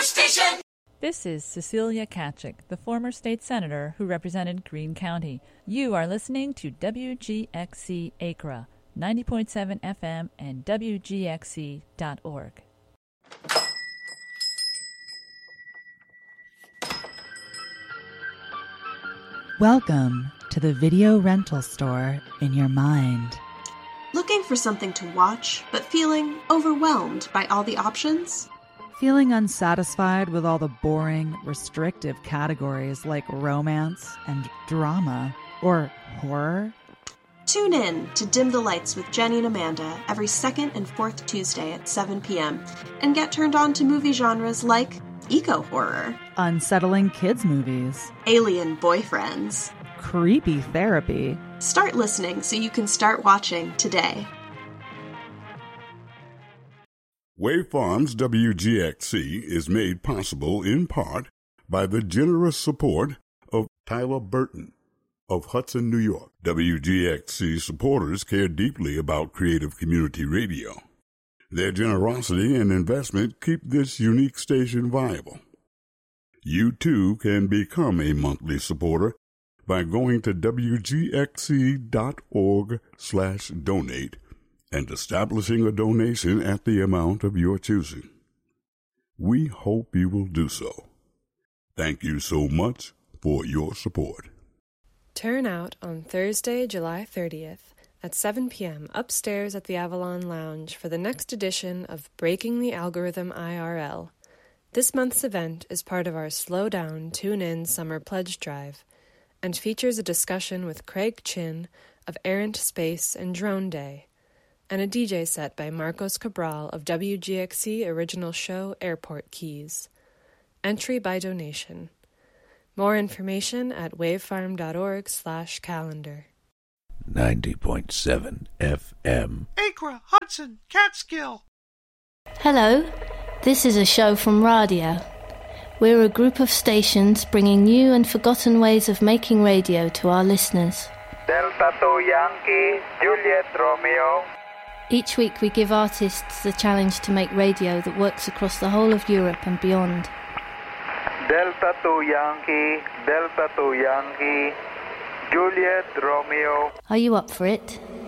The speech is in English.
Station! This is Cecilia Katchik, the former state senator who represented Greene County. You are listening to WGXC Acra, 90.7 FM and WGXC.org. Welcome to the video rental store in your mind. Looking for something to watch, but feeling overwhelmed by all the options? Feeling unsatisfied with all the boring, restrictive categories like romance and drama or horror? Tune in to Dim the Lights with Jenny and Amanda every second and fourth Tuesday at 7 p.m. and get turned on to movie genres like eco-horror, unsettling kids' movies, alien boyfriends, creepy therapy. Start listening so you can start watching today. Wave Farms WGXC is made possible in part by the generous support of Tyler Burton of Hudson, New York. WGXC supporters care deeply about creative community radio. Their generosity and investment keep this unique station viable. You too can become a monthly supporter by going to WGXC.org/donate and establishing a donation at the amount of your choosing. We hope you will do so. Thank you so much for your support. Turn out on Thursday, July 30th at 7 p.m. upstairs at the Avalon Lounge for the next edition of Breaking the Algorithm IRL. This month's event is part of our Slow Down, Tune In Summer Pledge Drive and features a discussion with Craig Chin of Errant Space and Drone Day, and a DJ set by Marcos Cabral of WGXC original show Airport Keys. Entry by donation. More information at wavefarm.org/calendar. 90.7 FM. Acra, Hudson, Catskill. Hello, this is a show from Radia. We're a group of stations bringing new and forgotten ways of making radio to our listeners. Delta 2 Yankee, Juliet Romeo. Each week we give artists the challenge to make radio that works across the whole of Europe and beyond. Delta 2 Yankee, Juliet Romeo. Are you up for it?